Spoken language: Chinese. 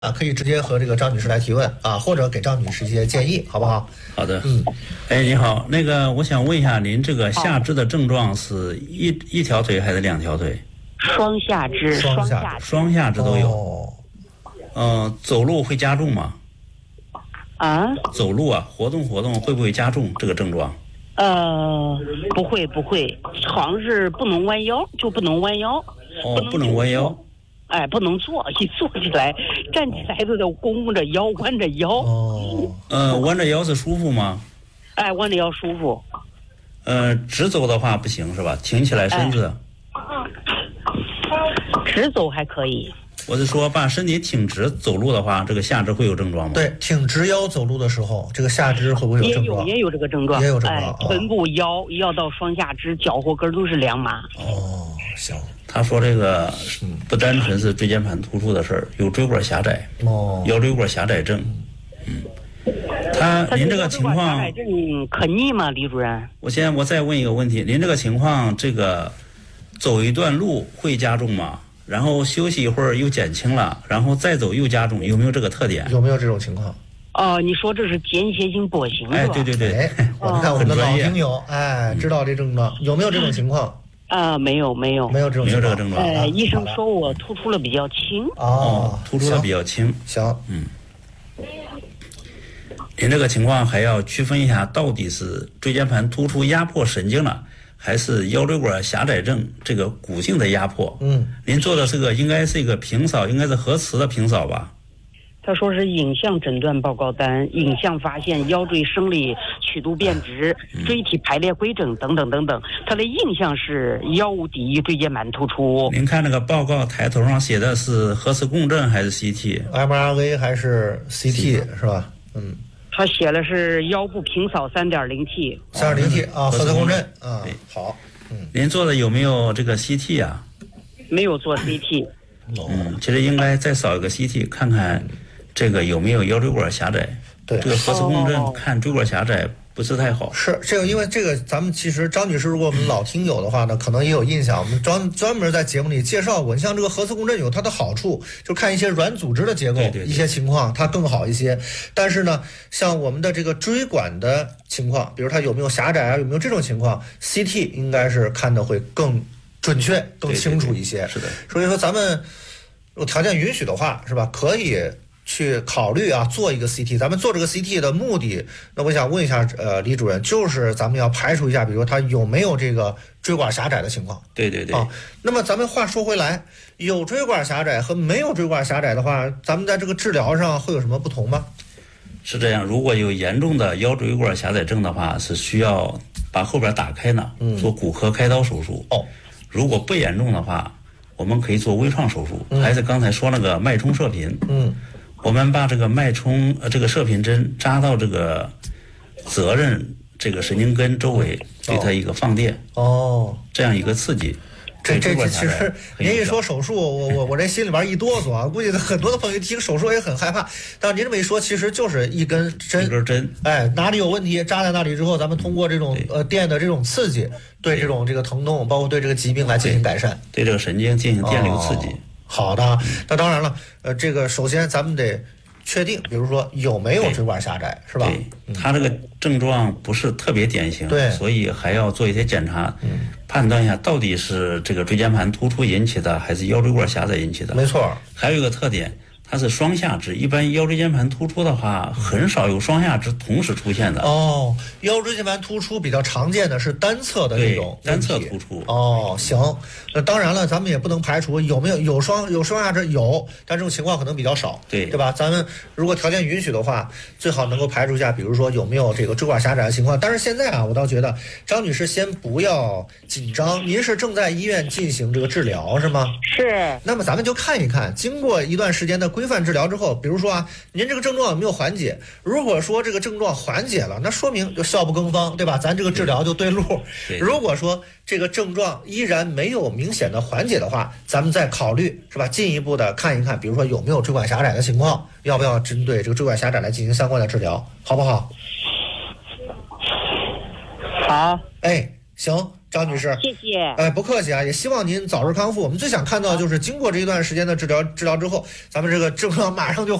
可以直接和这个张女士来提问啊，或者给张女士一些建议，好不好？ 好的，哎，你好，那个我想问一下，您这个下肢的症状是一条腿还是两条腿？ 双下肢， 双下肢都有。走路会加重吗？ 啊？ 走路啊，活动会不会加重这个症状？ 不会，好像是不能弯腰，就不能弯腰。 不能弯腰。 哎，不能坐，一坐起来，站起来都得弓着腰，弯着腰。 弯着腰是舒服吗？ 哎，弯着腰舒服。 直走的话不行是吧？挺起来身子。 直走还可以。 我是说，把身体挺直走路的话，这个下肢会有症状吗？ 对，挺直腰走路的时候，这个下肢会不会有症状？ 也有这个症状， 也有症状。 臀部、腰到双下肢、脚后跟都是两码。 行。 他说这个不单纯是椎间盘突出的事儿，有椎管狭窄，腰椎管狭窄症。您这个情况， 狭窄症可逆吗，李主任？ 我再问一个问题，您这个情况，这个走一段路会加重吗？然后休息一会儿又减轻了，然后再走又加重，有没有这个特点？ 有没有这种情况？ 你说这是间歇性跛行是吧？ 哎，对， 我们看我们的老听友，知道这症状，有没有这种情况？ 没有这种情况。 医生说我突出了比较轻。 突出了比较轻。 行。 您这个情况还要区分一下，到底是椎间盘突出压迫神经了，还是腰椎管狭窄症这个骨性的压迫？您做的这个应该是一个平扫，应该是核磁的平扫吧？ 他说是影像诊断报告单，影像发现腰椎生理曲度变直，椎体排列规整等等等等。他的印象是腰无抵御椎间盘突出。 您看那个报告抬头上写的是核磁共振还是 CT？MRV 还是 CT 是吧？ 他写的是腰部平扫 3.0T。 3.0T 核磁共振对， 好。 您做的有没有这个 CT 啊？ 没有做 CT。 其实应该再扫一个 CT 看看。这个有没有腰椎管狭窄？ 对， 这个核磁共振看椎管狭窄不是太好。 是这个，因为这个咱们其实张女士，如果我们老听友的话呢，可能也有印象，我们专门在节目里介绍过。你像这个核磁共振有它的好处，就看一些软组织的结构，一些情况它更好一些。但是呢，像我们的这个椎管的情况，比如它有没有狭窄啊，有没有这种情况 ，CT 应该是看的会更准确、更清楚一些。 是的。 所以说咱们如果条件允许的话，是吧？可以去考虑做一个 CT。咱们做这个 CT 的目的，那我想问一下李主任，就是咱们要排除一下，比如说他有没有这个椎管狭窄的情况。 对。 那么咱们话说回来，有椎管狭窄和没有椎管狭窄的话，咱们在这个治疗上会有什么不同吗？ 是这样，如果有严重的腰椎管狭窄症的话，是需要把后边打开呢，做骨科开刀手术。如果不严重的话，我们可以做微创手术，还是刚才说那个脉冲射频。我们把这个脉冲这个射频针扎到这个责任这个神经根周围，给它一个放电。这样一个刺激。 这其实您一说手术，我这心里边一哆嗦啊，估计很多的朋友听手术也很害怕。但您这么一说，其实就是一根针，哪里有问题扎在那里之后，咱们通过这种电的这种刺激，对这个疼痛，包括对这个疾病来进行改善， 对这个神经进行电流刺激。 好的，那当然了，这个首先咱们得确定，比如说有没有椎管狭窄，是吧？ 对，他这个症状不是特别典型， 对， 所以还要做一些检查，判断一下到底是这个椎间盘突出引起的，还是腰椎管狭窄引起的。 没错。 还有一个特点，它是双下肢，一般腰椎间盘突出的话，很少有双下肢同时出现的。 腰椎间盘突出比较常见的是单侧的这种单侧突出。 行，那当然了，咱们也不能排除有双下肢有，但这种情况可能比较少，对吧？咱们如果条件允许的话，最好能够排除一下，比如说有没有这个椎管狭窄的情况。但是现在我倒觉得张女士先不要紧张，您是正在医院进行这个治疗是吗？ 是。 那么咱们就看一看，经过一段时间的规范治疗之后，比如说您这个症状有没有缓解？如果说这个症状缓解了，那说明就效不更方，对吧？咱这个治疗就对路。如果说这个症状依然没有明显的缓解的话，咱们再考虑是吧？进一步的看一看，比如说有没有椎管狭窄的情况，要不要针对这个椎管狭窄来进行相关的治疗，好不好？ 好。 行。 张女士， 谢谢。 不客气啊，也希望您早日康复。我们最想看到就是经过这一段时间的治疗之后，咱们这个症状马上就